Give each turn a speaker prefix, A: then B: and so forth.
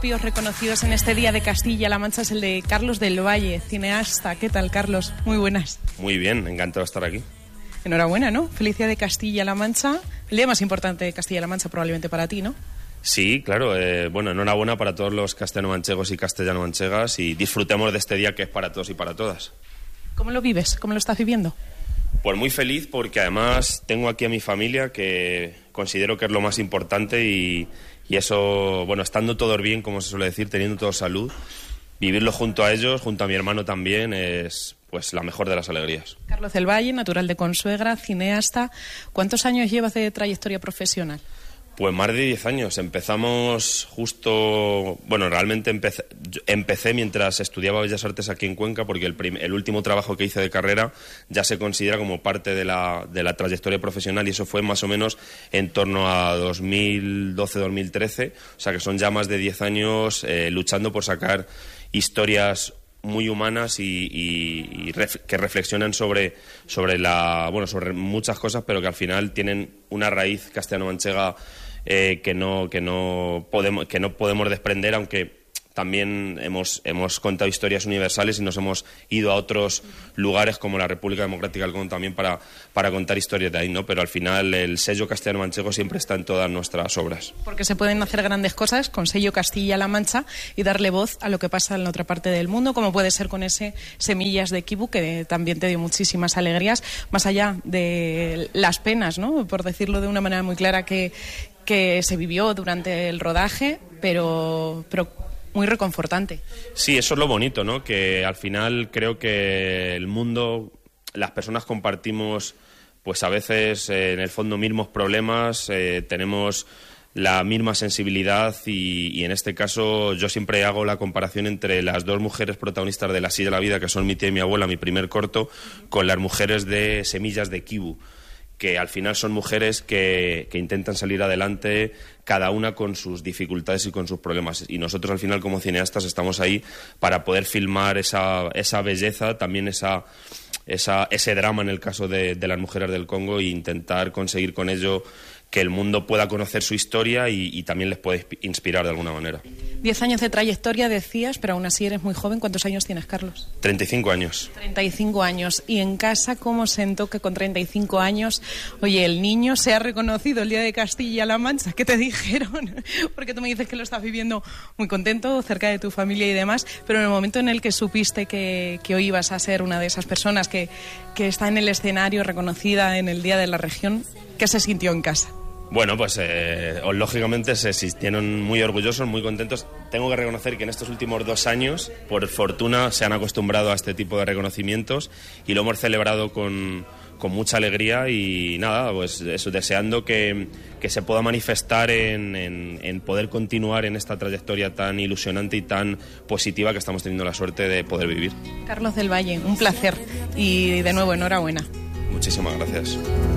A: Reconocidos en este Día de Castilla-La Mancha es el de Carlos del Valle, cineasta. ¿Qué tal, Carlos? Muy buenas.
B: Muy bien, encantado de estar aquí.
A: Enhorabuena, ¿no? Feliz Día de Castilla-La Mancha. El día más importante de Castilla-La Mancha probablemente para ti, ¿no?
B: Sí, claro. Bueno, enhorabuena para todos los castellano-manchegos y castellano-manchegas y disfrutemos de este día que es para todos y para todas.
A: ¿Cómo lo vives? ¿Cómo lo estás viviendo?
B: Pues muy feliz porque además tengo aquí a mi familia, que considero que es lo más importante y eso, bueno, estando todos bien, como se suele decir, teniendo todos salud, vivirlo junto a ellos, junto a mi hermano también, es pues la mejor de las alegrías.
A: Carlos del Valle, natural de Consuegra, cineasta. ¿Cuántos años llevas de trayectoria profesional?
B: Pues más de 10 años. Empezamos justo... Bueno, realmente empecé mientras estudiaba Bellas Artes aquí en Cuenca, porque el último trabajo que hice de carrera ya se considera como parte de la trayectoria profesional, y eso fue más o menos en torno a 2012-2013. O sea que son ya más de 10 años luchando por sacar historias muy humanas y que reflexionan sobre muchas cosas, pero que al final tienen una raíz castellano-manchega que no podemos desprender, aunque también hemos contado historias universales y nos hemos ido a otros lugares como la República Democrática del Congo también para contar historias de ahí, ¿no? Pero al final el sello castellano-manchego siempre está en todas nuestras obras.
A: Porque se pueden hacer grandes cosas con sello Castilla-La Mancha y darle voz a lo que pasa en la otra parte del mundo, como puede ser con ese Semillas de Kibu, que también te dio muchísimas alegrías, más allá de las penas, ¿no? Por decirlo de una manera muy clara, que se vivió durante el rodaje, pero muy reconfortante.
B: Sí, eso es lo bonito, ¿no? Que al final creo que el mundo, las personas compartimos, pues a veces en el fondo mismos problemas, tenemos la misma sensibilidad y en este caso yo siempre hago la comparación entre las dos mujeres protagonistas de La Silla de la Vida, que son mi tía y mi abuela, mi primer corto, con las mujeres de Semillas de Kibu, que al final son mujeres que intentan salir adelante, cada una con sus dificultades y con sus problemas. Y nosotros al final como cineastas estamos ahí para poder filmar esa belleza, también ese drama en el caso de las mujeres del Congo, e intentar conseguir con ello que el mundo pueda conocer su historia y también les puede inspirar de alguna manera.
A: 10 años de trayectoria, decías, pero aún así eres muy joven. ¿Cuántos años tienes, Carlos?
B: 35 años.
A: 35 años. ¿Y en casa cómo sentó que con 35 años, oye, el niño se ha reconocido el Día de Castilla-La Mancha? ¿Qué te dijeron? Porque tú me dices que lo estás viviendo muy contento, cerca de tu familia y demás, pero en el momento en el que supiste que hoy ibas a ser una de esas personas que está en el escenario reconocida en el Día de la Región, ¿qué se sintió en casa?
B: Bueno, pues lógicamente se sintieron muy orgullosos, muy contentos. Tengo que reconocer que en estos últimos 2 años, por fortuna, se han acostumbrado a este tipo de reconocimientos y lo hemos celebrado con mucha alegría y nada, pues eso, deseando que se pueda manifestar en poder continuar en esta trayectoria tan ilusionante y tan positiva que estamos teniendo la suerte de poder vivir.
A: Carlos del Valle, un placer y de nuevo enhorabuena.
B: Muchísimas gracias.